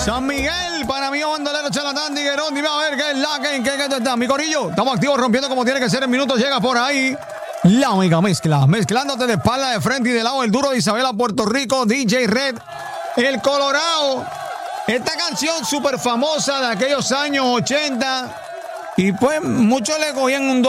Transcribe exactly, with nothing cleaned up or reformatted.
San Miguel, para mí, bandolero, charlatán, tiguerón. Dime a ver qué es la que, que, que está. Mi corillo, estamos activos rompiendo como tiene que ser. En minutos llega por ahí la mega mezcla. Mezclándote de espalda, de frente y de lado. El duro de Isabela, Puerto Rico. D J Red, el Colorado. Esta canción súper famosa de aquellos años ochenta. Y pues muchos le cogían un